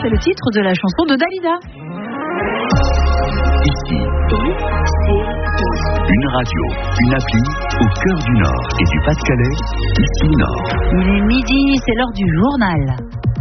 c'est le titre de la chanson de Dalida. Ici, une radio, une appli au cœur du Nord et du Pas-de-Calais, ici Nord. Il est midi, c'est l'heure du journal.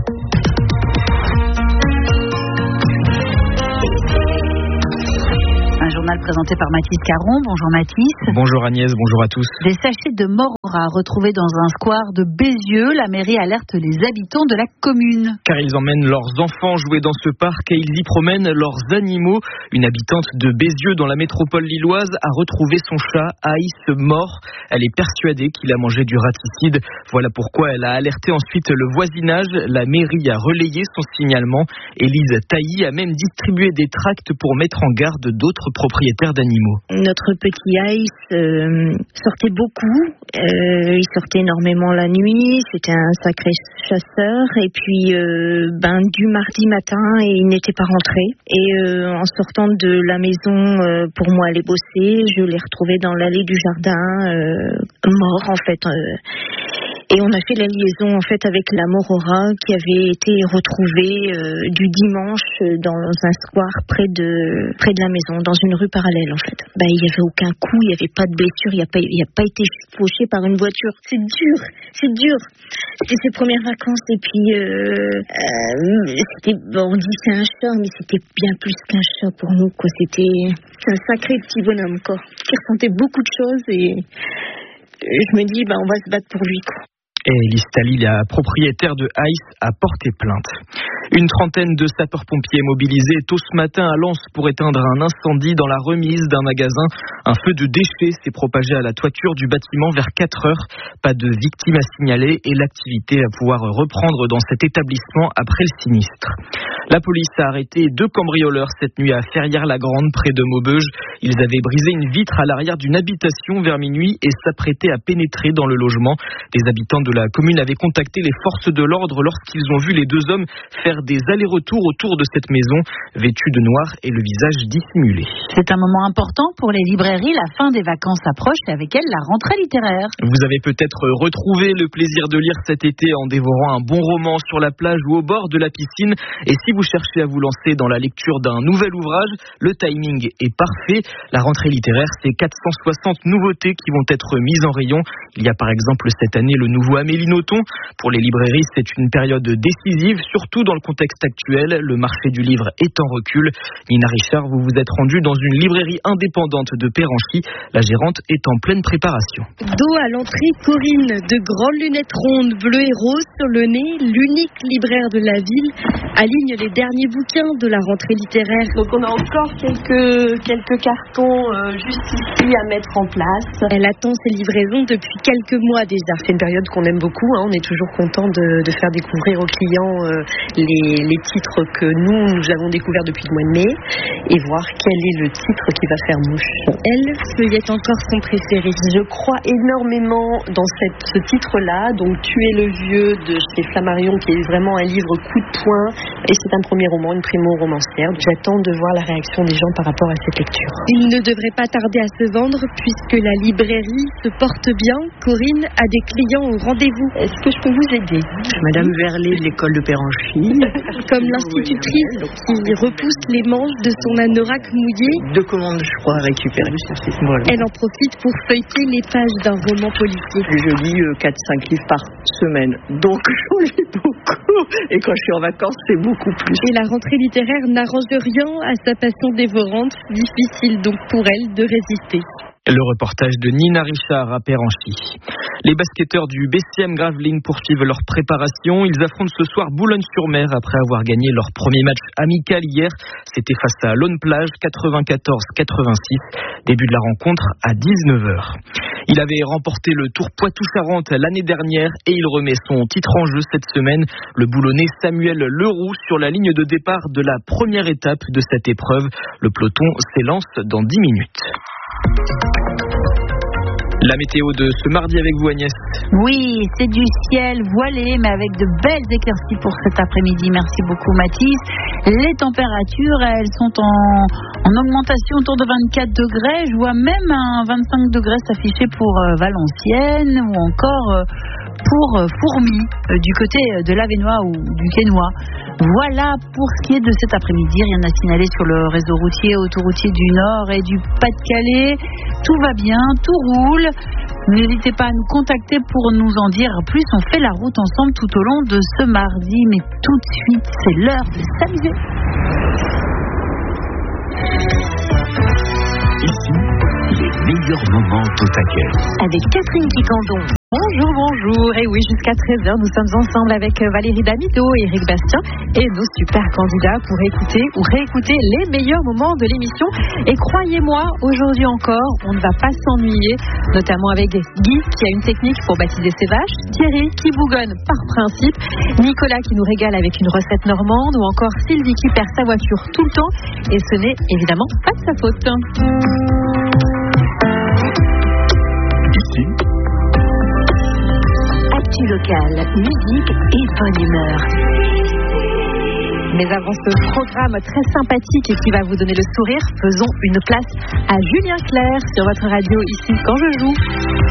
Un journal présenté par Mathis Caron. Bonjour Mathis. Bonjour Agnès, bonjour à tous. Des sachets de Morora retrouvés dans un square de Bézieux. La mairie alerte les habitants de la commune. Car ils emmènent leurs enfants jouer dans ce parc et ils y promènent leurs animaux. Une habitante de Bézieux dans la métropole lilloise a retrouvé son chat Aïs mort. Elle est persuadée qu'il a mangé du raticide. Voilà pourquoi elle a alerté ensuite le voisinage. La mairie a relayé son signalement. Élise Tailly a même distribué des tracts pour mettre en garde d'autres propriétaires d'animaux. Notre petit Aïs sortait beaucoup, il sortait énormément la nuit, c'était un sacré chasseur et puis du mardi matin il n'était pas rentré et en sortant de la maison pour moi aller bosser, je l'ai retrouvé dans l'allée du jardin mort en fait. Et on a fait la liaison en fait avec la Morora qui avait été retrouvée du dimanche dans un square près de la maison, dans une rue parallèle en fait. Il y avait aucun coup, il y avait pas de blessure, il a pas été fauché par une voiture. C'est dur. C'était ses premières vacances et puis on dit c'est un chat, mais c'était bien plus qu'un chat pour nous quoi. C'était un sacré petit bonhomme quoi, qui ressentait beaucoup de choses et je me dis on va se battre pour lui quoi. Et Élise Tailly, la propriétaire de Aïs, a porté plainte. Une trentaine de sapeurs-pompiers mobilisés tôt ce matin à Lens pour éteindre un incendie dans la remise d'un magasin. Un feu de déchets s'est propagé à la toiture du bâtiment vers 4 heures. Pas de victimes à signaler et l'activité va pouvoir reprendre dans cet établissement après le sinistre. La police a arrêté 2 cambrioleurs cette nuit à Ferrières-la-Grande, près de Maubeuge. Ils avaient brisé une vitre à l'arrière d'une habitation vers minuit et s'apprêtaient à pénétrer dans le logement. Les habitants de la commune avaient contacté les forces de l'ordre lorsqu'ils ont vu les 2 hommes faire des allers-retours autour de cette maison, vêtus de noir et le visage dissimulé. C'est un moment important pour les librairies. La fin des vacances approche et avec elle la rentrée littéraire. Vous avez peut-être retrouvé le plaisir de lire cet été en dévorant un bon roman sur la plage ou au bord de la piscine. Et si vous cherchez à vous lancer dans la lecture d'un nouvel ouvrage, le timing est parfait. La rentrée littéraire, c'est 460 nouveautés qui vont être mises en rayon. Il y a par exemple cette année le nouveau Amélie Nothomb. Pour les librairies, c'est une période décisive, surtout dans le contexte actuel. Le marché du livre est en recul. Nina Richard, vous vous êtes rendue dans une librairie indépendante de Péranchy. La gérante est en pleine préparation. Dos à l'entrée, Corinne, de grandes lunettes rondes, bleues et roses sur le nez, l'unique libraire de la ville, aligne les derniers bouquins de la rentrée littéraire. Donc on a encore quelques cartons juste ici à mettre en place. Elle attend ses livraisons depuis quelques mois déjà. C'est une période qu'on aime beaucoup, on est toujours content de faire découvrir aux clients les titres que nous avons découverts depuis le mois de mai et voir quel est le titre qui va faire mouche. Elle feuillette encore son préféré. Je crois énormément dans ce titre-là, donc Tu es le vieux de chez Flammarion, qui est vraiment un livre coup de poing et c'est un premier roman, une primo-romancière. J'attends de voir la réaction des gens par rapport à cette lecture. Il ne devrait pas tarder à se vendre puisque la librairie se porte bien. Corinne a des clients au rendez-vous. Est-ce que je peux vous aider? Madame Verlet de l'école de Péranchy. Comme l'institutrice qui repousse les manches de son anorak mouillé. 2 commandes, je crois, à récupérer. Voilà. Elle en profite pour feuilleter les pages d'un roman policier. Je lis 4-5 livres par semaine, donc j'en lis beaucoup. Et quand je suis en vacances, c'est beaucoup plus. Et la rentrée littéraire n'arrange rien à sa passion dévorante. Difficile donc pour elle de résister. Le reportage de Nina Richard à Péranchy. Les basketteurs du BCM Gravelines poursuivent leur préparation. Ils affrontent ce soir Boulogne-sur-Mer après avoir gagné leur premier match amical hier. C'était face à Laune-Plage, 94-86. Début de la rencontre à 19h. Il avait remporté le Tour Poitou-Charentes l'année dernière et il remet son titre en jeu cette semaine. Le Boulonnais Samuel Leroux sur la ligne de départ de la première étape de cette épreuve. Le peloton s'élance dans 10 minutes. La météo de ce mardi avec vous, Agnès. Oui, c'est du ciel voilé, mais avec de belles éclaircies pour cet après-midi. Merci beaucoup, Mathis. Les températures, elles sont en augmentation autour de 24 degrés. Je vois même un 25 degrés s'afficher pour Valenciennes ou encore pour fourmis du côté de l'Avesnois ou du Quesnoy. Voilà pour ce qui est de cet après-midi. Rien à signaler sur le réseau routier, autoroutier du Nord et du Pas-de-Calais. Tout va bien, tout roule. N'hésitez pas à nous contacter pour nous en dire plus. On fait la route ensemble tout au long de ce mardi. Mais tout de suite, c'est l'heure de s'amuser. Ici, les meilleurs moments au taquet. Avec Catherine Quicandon. Bonjour. Et oui, jusqu'à 13h, nous sommes ensemble avec Valérie Damido et Eric Bastien et nos super candidats pour écouter ou réécouter les meilleurs moments de l'émission. Et croyez-moi, aujourd'hui encore, on ne va pas s'ennuyer, notamment avec Guy qui a une technique pour baptiser ses vaches, Thierry qui bougonne par principe, Nicolas qui nous régale avec une recette normande ou encore Sylvie qui perd sa voiture tout le temps. Et ce n'est évidemment pas de sa faute. Ici, Actu locale, musique et bonne humeur. Mais avant ce programme très sympathique et qui va vous donner le sourire, faisons une place à Julien Clerc sur votre radio ici quand je joue.